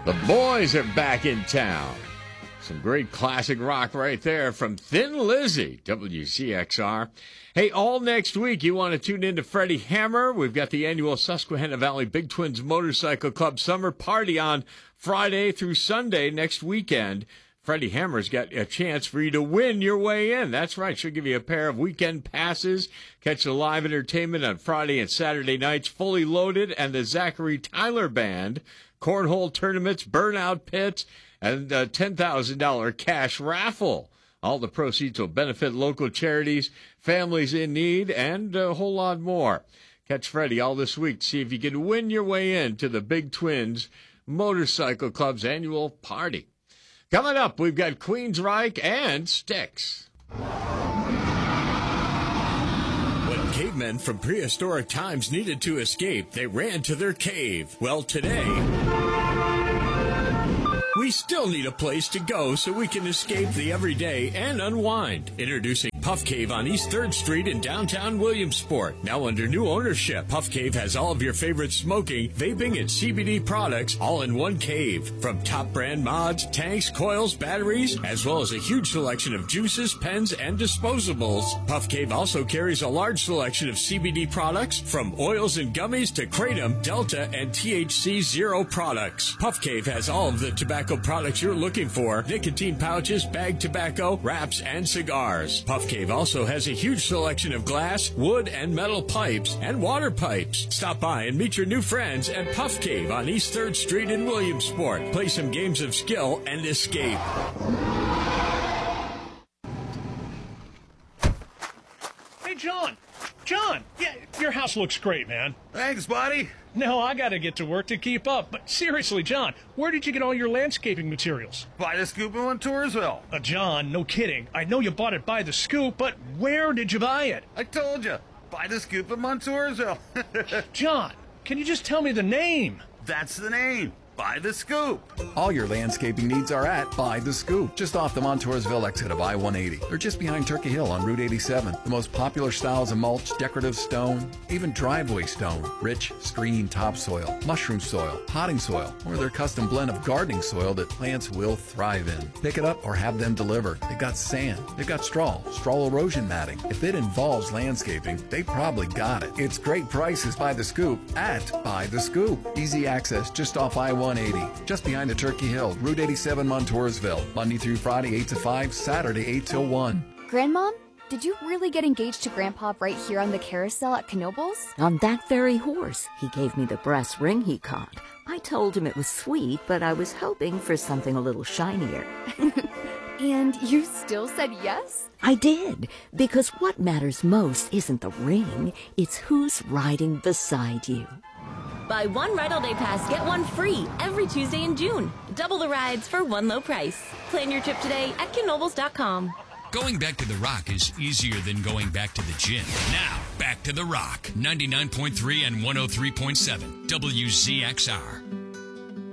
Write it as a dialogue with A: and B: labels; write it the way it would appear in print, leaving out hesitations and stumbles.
A: The boys are back in town. Some great classic rock right there from Thin Lizzy, WCXR. Hey, all next week, you want to tune in to Freddie Hammer. We've got the annual Susquehanna Valley Big Twins Motorcycle Club Summer Party on Friday through Sunday next weekend. Freddie Hammer's got a chance for you to win your way in. That's right. She'll give you a pair of weekend passes. Catch the live entertainment on Friday and Saturday nights, fully loaded, and the Zachary Tyler Band, cornhole tournaments, burnout pits, and a $10,000 cash raffle. All the proceeds will benefit local charities, families in need, and a whole lot more. Catch Freddie all this week to see if you can win your way in to the Big Twins Motorcycle Club's annual party. Coming up, we've got Queensryche and Styx. When cavemen from prehistoric times needed to escape, they ran to their cave. Well, today, we still need a place to go so we can escape the everyday and unwind. Introducing Puff Cave on East 3rd Street in downtown Williamsport. Now under new ownership, Puff Cave has all of your favorite smoking, vaping, and CBD products all in one cave. From top brand mods, tanks, coils, batteries, as well as a huge selection of juices, pens, and disposables. Puff Cave also carries a large selection of CBD products, from oils and gummies to Kratom, Delta, and THC Zero products. Puff Cave has all of the tobacco products you're looking for: nicotine pouches, bagged tobacco, wraps, and cigars. Puff Cave also has a huge selection of glass, wood, and metal pipes and water pipes. Stop by and meet your new friends at Puff Cave on East 3rd Street in Williamsport. Play some games of skill and escape.
B: Hey, John! John! Yeah, your house looks great, man.
C: Thanks, buddy.
B: No, I gotta get to work to keep up. But seriously, John, where did you get all your landscaping materials?
C: By the Scoop in Montoursville.
B: John, no kidding. I know you bought it by the Scoop, but where did you buy it?
C: I told you. By the Scoop in Montoursville.
B: John, can you just tell me the name?
C: That's the name. By the Scoop.
D: All your landscaping needs are at By the Scoop, just off the Montoursville exit of I-180. They're just behind Turkey Hill on Route 87. The most popular styles of mulch, decorative stone, even driveway stone, rich screening topsoil, mushroom soil, potting soil, or their custom blend of gardening soil that plants will thrive in. Pick it up or have them delivered. They've got sand, they've got straw erosion matting. If it involves landscaping, they probably got it. It's great prices by the Scoop at By the Scoop. Easy access just off I-180, just behind the Turkey Hill, Route 87, Montoursville. Monday through Friday, 8 to 5, Saturday, 8 till 1.
E: Grandmom, did you really get engaged to Grandpa right here on the carousel at Knoebels?
F: On that very horse. He gave me the brass ring he caught. I told him it was sweet, but I was hoping for something a little shinier.
E: And you still said yes?
F: I did, because what matters most isn't the ring, it's who's riding beside you.
G: Buy one Ride All Day Pass, get one free every Tuesday in June. Double the rides for one low price. Plan your trip today at knoebels.com.
H: Going back to the Rock is easier than going back to the gym. Now, back to the Rock. 99.3 and 103.7 WZXR.